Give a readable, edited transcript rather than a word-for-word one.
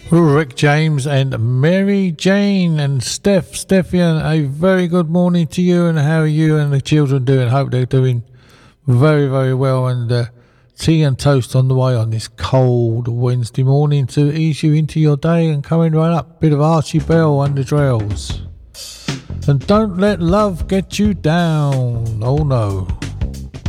Rick James and Mary Jane and Stephian, a very good morning to you, and how are you and the children doing? Hope they're doing very, very well, and tea and toast on the way on this cold Wednesday morning to ease you into your day. And coming right up, bit of Archie Bell and the Drells. And don't let love get you down. Oh no.